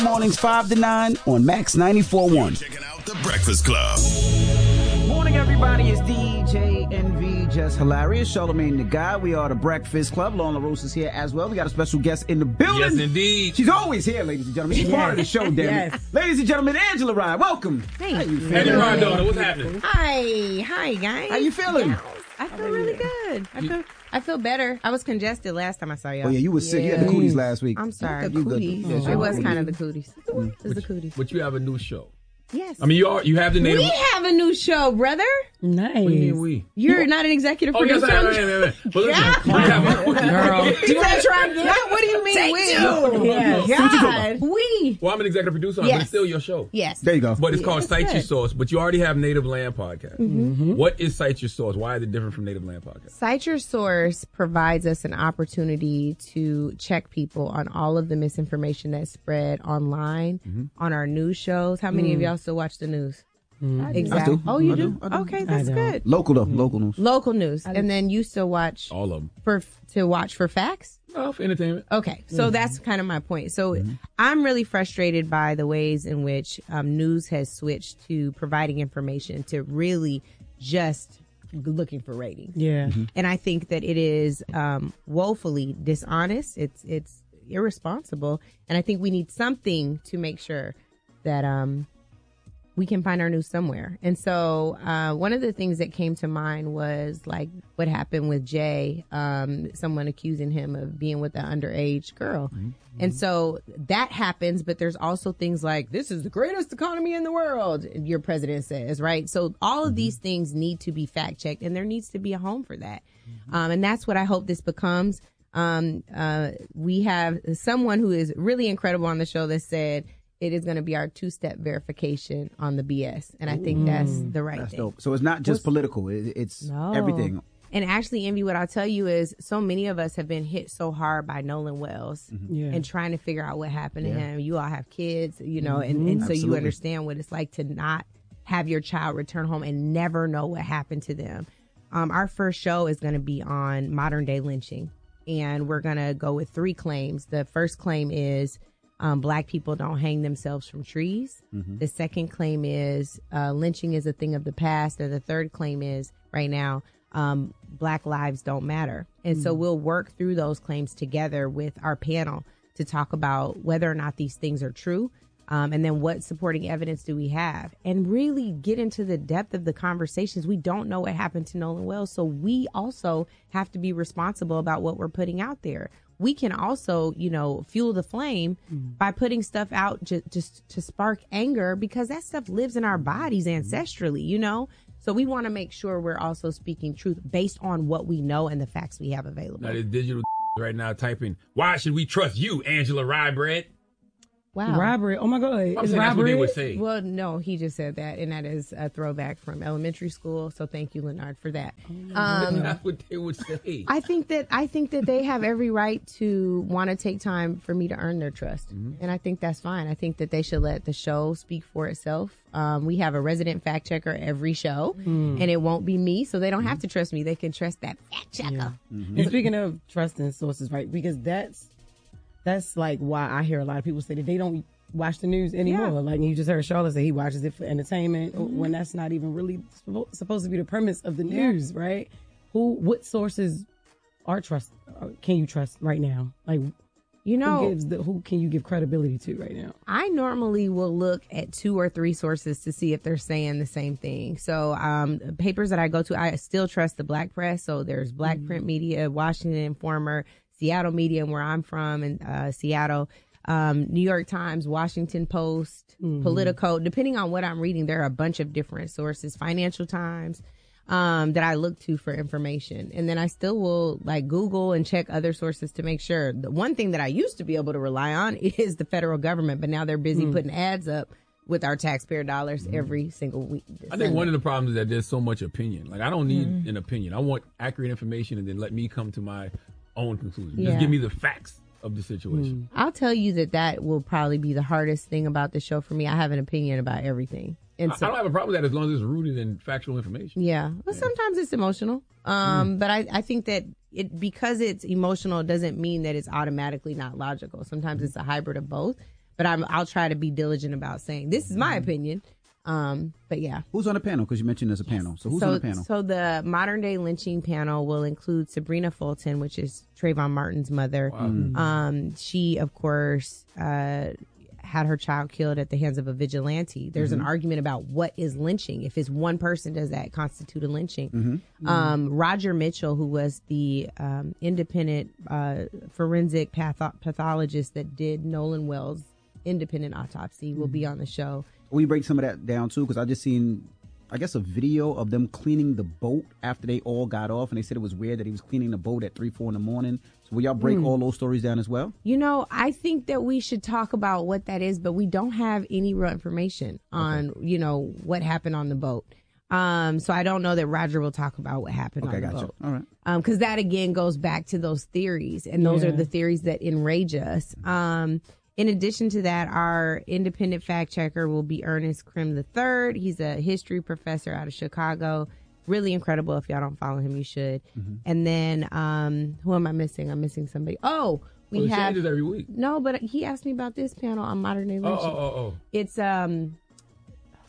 Mornings 5 to 9 on Max 94.1. Checking out The Breakfast Club. Morning, everybody. It's DJ NV, just hilarious. Charlamagne the Guy. We are The Breakfast Club. Lauren LaRosa is here as well. We got a special guest in the building. Yes, indeed. She's always here, ladies and gentlemen. She's part of the show, damn it. Ladies and gentlemen, Angela Rye, welcome. Hey. How you feeling? Hey, Rye, daughter, what's happening? Hi, guys. How you feeling? I feel really good. I feel better. I was congested last time I saw y'all. Oh, yeah, you was sick. You had the cooties last week. I'm sorry. You good. Yes, It was kind of the cooties. It was the cooties. But you have a new show. Yes. I mean, you have the native. We have a new show, brother. Nice. What do you mean we? You're not an executive Oh, yes, producer. I am. But listen, we have Girl. Do you want to try again? What do you mean Take we? two. Yes. God. We. Well, I'm an executive producer, but Yes. it's still your show. Yes. There you go. But it's called That's Cite Your good. Source, but you already have Native Land Podcast. Mm-hmm. What is Cite Your Source? Why is it different from Native Land Podcast? Cite Your Source provides us an opportunity to check people on all of the misinformation that's spread online on our news shows. How many of y'all still watch the news? Exactly. I do. Oh, you I do? do. I do. Okay, that's do. good. Local, though. Local news. Local news. And then you still watch All of them. for facts? Oh, for entertainment. Okay, so that's kind of my point. So I'm really frustrated by the ways in which news has switched to providing information to really just looking for ratings. Yeah. And I think that it is woefully dishonest. It's irresponsible. And I think we need something to make sure that we can find our news somewhere. And so one of the things that came to mind was like what happened with Jay, someone accusing him of being with an underage girl. And so that happens, but there's also things like, this is the greatest economy in the world, your president says, right? So all of these things need to be fact checked, and there needs to be a home for that. And that's what I hope this becomes. We have someone who is really incredible on the show that said, it is going to be our two-step verification on the BS. And I think that's the right That's thing. dope. So it's not just political. It's No. everything. And actually, Envy, what I'll tell you is so many of us have been hit so hard by Nolan Wells Yeah. and trying to figure out what happened to him. You all have kids, you know, and so you Absolutely. understand what it's like to not have your child return home and never know what happened to them. Our first show is going to be on modern day lynching, and we're going to go with 3 claims. The first claim is Black people don't hang themselves from trees. The second claim is lynching is a thing of the past. And the third claim is right now, Black lives don't matter. And so we'll work through those claims together with our panel to talk about whether or not these things are true. And then what supporting evidence do we have, and really get into the depth of the conversations. We don't know what happened to Nolan Wells, so we also have to be responsible about what we're putting out there. We can also, you know, fuel the flame by putting stuff out just to spark anger, because that stuff lives in our bodies ancestrally, you know? So we want to make sure we're also speaking truth based on what we know and the facts we have available. Now, this digital right now typing, why should we trust you, Angela Rybread? Wow. Robbery. Oh my God. I'm It's saying that's what they robbery. would say. Well, no, he just said that, and that is a throwback from elementary school. So thank you, Leonard, for that. That's what they would say. I think that they have every right to want to take time for me to earn their trust, and I think that's fine. I think that they should let the show speak for itself. We have a resident fact checker every show, and it won't be me, so they don't have to trust me. They can trust that fact checker. And speaking of trusting sources, right? Because that's like why I hear a lot of people say that they don't watch the news anymore. Yeah. Like you just heard Charlotte say he watches it for entertainment when that's not even really supposed to be the premise of the news, right? What sources can you trust right now? Like, You know, who can you give credibility to right now? I normally will look at 2 or 3 sources to see if they're saying the same thing. So papers that I go to, I still trust the Black press. So there's Black Print Media, Washington Informer, Seattle Media, where I'm from, in Seattle, New York Times, Washington Post, Politico. Depending on what I'm reading, there are a bunch of different sources, Financial Times, that I look to for information. And then I still will like Google and check other sources to make sure. The one thing that I used to be able to rely on is the federal government, but now they're busy putting ads up with our taxpayer dollars every single week. I think one of the problems is that there's so much opinion. Like, I don't need an opinion. I want accurate information, and then let me come to my own conclusion. Yeah. Just give me the facts of the situation. I'll tell you that will probably be the hardest thing about the show for me. I have an opinion about everything. And I don't have a problem with that as long as it's rooted in factual information. yeah. Well, sometimes it's emotional. But I think that because it's emotional doesn't mean that it's automatically not logical. Sometimes it's a hybrid of both. But I'll try to be diligent about saying this is my opinion. But yeah. Who's on the panel? Because you mentioned there's a panel. So who's on the panel? So the modern day lynching panel will include Sabrina Fulton, which is Trayvon Martin's mother. Wow. She, of course, had her child killed at the hands of a vigilante. There's an argument about what is lynching. If it's one person, does that constitute a lynching? Roger Mitchell, who was the independent forensic pathologist that did Nolan Wells' independent autopsy, will be on the show. We break some of that down too, because I just seen, I guess, a video of them cleaning the boat after they all got off, and they said it was weird that he was cleaning the boat at 3, 4 in the morning. So will y'all break all those stories down as well? You know, I think that we should talk about what that is, but we don't have any real information on, you know, what happened on the boat. So I don't know that Roger will talk about what happened on the boat. All right. Because that again goes back to those theories, and those are the theories that enrage us. In addition to that, our independent fact checker will be Ernest Krim III. He's a history professor out of Chicago. Really incredible. If y'all don't follow him, you should. And then, who am I missing? I'm missing somebody. Oh, we have changes every week. No, but he asked me about this panel on modern day lynching. Oh. It's